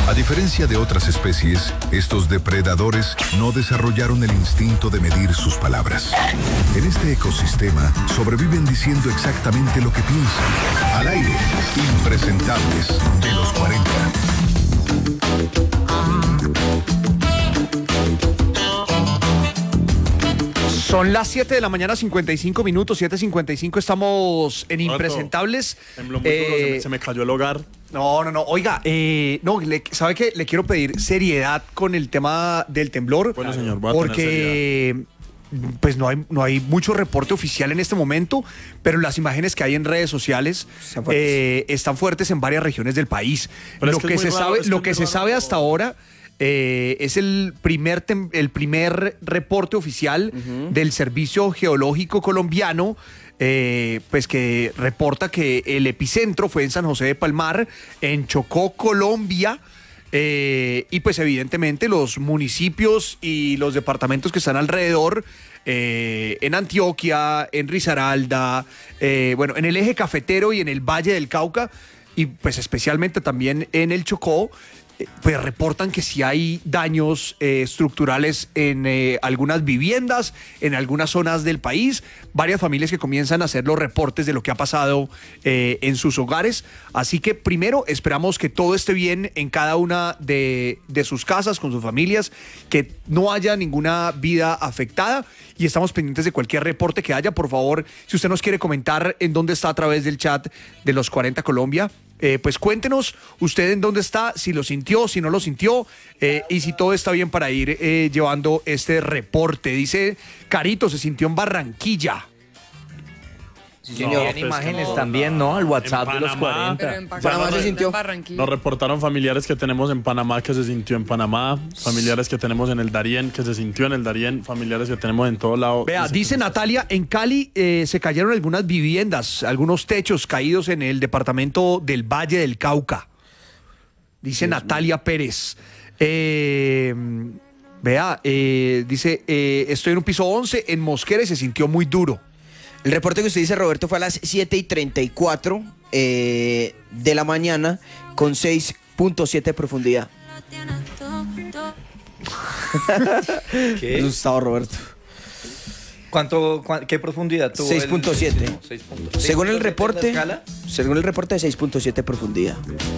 A diferencia de otras especies, estos depredadores no desarrollaron el instinto de medir sus palabras. En este ecosistema sobreviven diciendo exactamente lo que piensan. Al aire, impresentables de los 40. Son las 7 de la mañana, 55 minutos, 7:55, estamos en Impresentables. Tembló muy duro, se me cayó el hogar. No, oiga, ¿sabe qué? Le quiero pedir seriedad con el tema del temblor. Bueno, señor, voy a tener porque pues no hay mucho reporte oficial en este momento, pero las imágenes que hay en redes sociales están fuertes en varias regiones del país. Pero Lo que se sabe hasta ahora es el primer reporte oficial del Servicio Geológico Colombiano, pues que reporta que el epicentro fue en San José de Palmar, en Chocó, Colombia. Y pues evidentemente los municipios y los departamentos que están alrededor, en Antioquia, en Risaralda, en el eje cafetero y en el Valle del Cauca, y pues especialmente también en el Chocó, pues reportan que sí hay daños estructurales en algunas viviendas, en algunas zonas del país, varias familias que comienzan a hacer los reportes de lo que ha pasado en sus hogares. Así que primero esperamos que todo esté bien en cada una de sus casas, con sus familias, que no haya ninguna vida afectada, y estamos pendientes de cualquier reporte que haya. Por favor, si usted nos quiere comentar en dónde está a través del chat de los 40 Colombia, pues cuéntenos usted en dónde está, si lo sintió, si no lo sintió, y si todo está bien para ir llevando este reporte. Dice Carito, se sintió en Barranquilla. Sí, señor. Hay imágenes también, ¿no? Al WhatsApp de los 40. Pero en Panamá se sintió. Nos reportaron familiares que tenemos en Panamá que se sintió en Panamá, familiares que tenemos en el Darién que se sintió en el Darién, familiares que tenemos en todo lado. Vea, dice Natalia, en Cali se cayeron algunas viviendas, algunos techos caídos en el departamento del Valle del Cauca. Dice Natalia Pérez. Dice, estoy en un piso 11 en Mosquera y se sintió muy duro. El reporte que usted dice, Roberto, fue a las 7:34 de la mañana con 6.7 de profundidad. ¿Qué? Asustado, Roberto. ¿Qué profundidad tuvo? 6.7. 6.7. Según el ¿6.7 reporte, la escala? según el reporte de 6.7 de profundidad.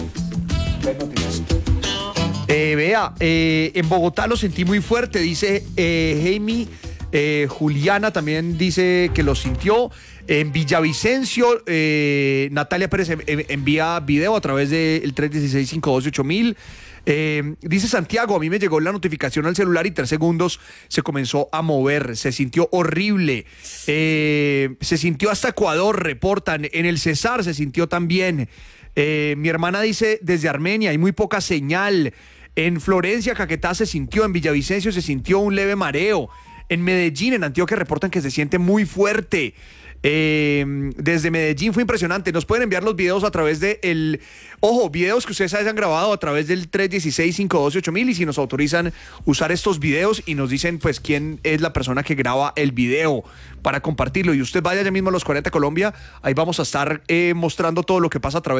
En Bogotá lo sentí muy fuerte, dice Jaime. Juliana también dice que lo sintió. En Villavicencio, Natalia Pérez envía video a través del 316-512-8000. Dice Santiago, a mí me llegó la notificación al celular y 3 segundos se comenzó a mover, se sintió horrible. Se sintió hasta Ecuador, reportan. En el Cesar se sintió también. Mi hermana dice desde Armenia, hay muy poca señal. En Florencia, Caquetá se sintió. En Villavicencio se sintió un leve mareo. En Medellín, en Antioquia, reportan que se siente muy fuerte. Desde Medellín fue impresionante. Nos pueden enviar los videos a través videos que ustedes hayan grabado a través del 316-512-8000, y si nos autorizan usar estos videos y nos dicen pues quién es la persona que graba el video para compartirlo, y usted vaya ya mismo a los 40 Colombia, ahí vamos a estar mostrando todo lo que pasa a través